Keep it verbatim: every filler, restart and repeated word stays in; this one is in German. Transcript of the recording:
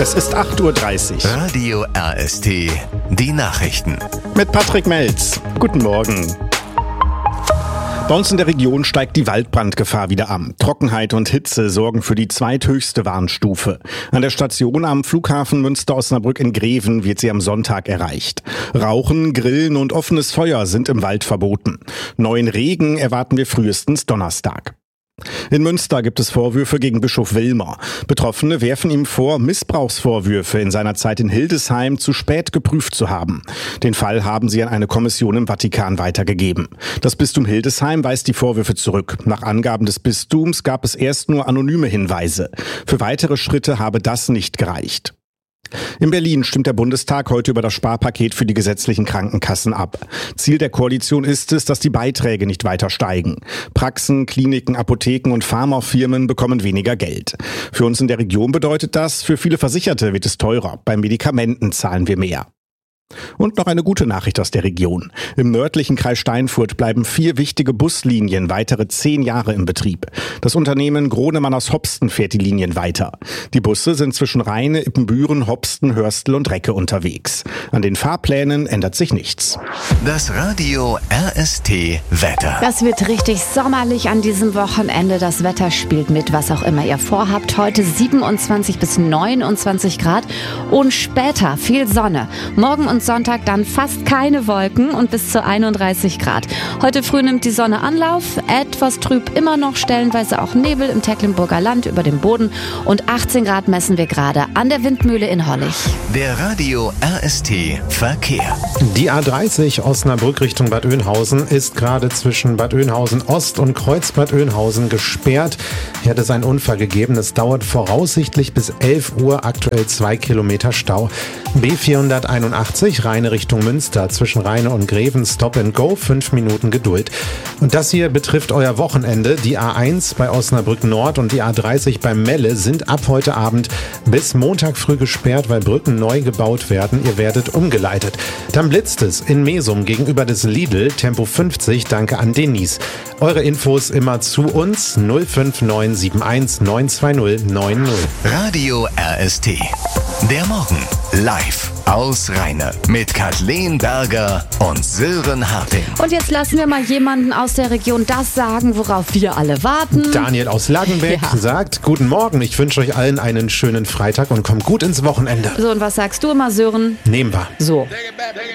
Es ist acht Uhr dreißig. Radio R S T, die Nachrichten. Mit Patrick Melz. Guten Morgen. Bei uns in der Region steigt die Waldbrandgefahr wieder an. Trockenheit und Hitze sorgen für die zweithöchste Warnstufe. An der Station am Flughafen Münster-Osnabrück in Greven wird sie am Sonntag erreicht. Rauchen, Grillen und offenes Feuer sind im Wald verboten. Neuen Regen erwarten wir frühestens Donnerstag. In Münster gibt es Vorwürfe gegen Bischof Wilmer. Betroffene werfen ihm vor, Missbrauchsvorwürfe in seiner Zeit in Hildesheim zu spät geprüft zu haben. Den Fall haben sie an eine Kommission im Vatikan weitergegeben. Das Bistum Hildesheim weist die Vorwürfe zurück. Nach Angaben des Bistums gab es erst nur anonyme Hinweise. Für weitere Schritte habe das nicht gereicht. In Berlin stimmt der Bundestag heute über das Sparpaket für die gesetzlichen Krankenkassen ab. Ziel der Koalition ist es, dass die Beiträge nicht weiter steigen. Praxen, Kliniken, Apotheken und Pharmafirmen bekommen weniger Geld. Für uns in der Region bedeutet das, für viele Versicherte wird es teurer. Bei Medikamenten zahlen wir mehr. Und noch eine gute Nachricht aus der Region. Im nördlichen Kreis Steinfurt bleiben vier wichtige Buslinien weitere zehn Jahre im Betrieb. Das Unternehmen Gronemann aus Hopsten fährt die Linien weiter. Die Busse sind zwischen Rheine, Ippenbüren, Hopsten, Hörstel und Recke unterwegs. An den Fahrplänen ändert sich nichts. Das Radio R S T Wetter. Das wird richtig sommerlich an diesem Wochenende. Das Wetter spielt mit, was auch immer ihr vorhabt. Heute siebenundzwanzig bis neunundzwanzig Grad und später viel Sonne. Morgen und Sonntag dann fast keine Wolken und bis zu einunddreißig Grad. Heute früh nimmt die Sonne Anlauf, etwas trüb immer noch, stellenweise auch Nebel im Tecklenburger Land über dem Boden und achtzehn Grad messen wir gerade an der Windmühle in Hollig. Der Radio R S T Verkehr. Die A dreißig Osnabrück Richtung Bad Oeynhausen ist gerade zwischen Bad Oeynhausen Ost und Kreuz Bad Oeynhausen gesperrt. Hier hat es einen Unfall gegeben. Es dauert voraussichtlich bis elf Uhr, aktuell zwei Kilometer Stau. B vierhunderteinundachtzig Rheine Richtung Münster, zwischen Rheine und Greven, Stop and Go, fünf Minuten Geduld. Und das hier betrifft euer Wochenende. Die A eins bei Osnabrück Nord und die A dreißig bei Melle sind ab heute Abend bis Montag früh gesperrt, weil Brücken neu gebaut werden. Ihr werdet umgeleitet. Dann blitzt es in Mesum gegenüber des Lidl, Tempo fünfzig, danke an Denise. Eure Infos immer zu uns, null fünf neun sieben eins neun zwei null neun null. Radio R S T. Der Morgen live aus Rheine mit Kathleen Berger und Sören Harting. Und jetzt lassen wir mal jemanden aus der Region das sagen, worauf wir alle warten. Daniel aus Langenbeck ja. sagt, guten Morgen, ich wünsche euch allen einen schönen Freitag und kommt gut ins Wochenende. So, und was sagst du immer, Sören? Nehmen wir. So.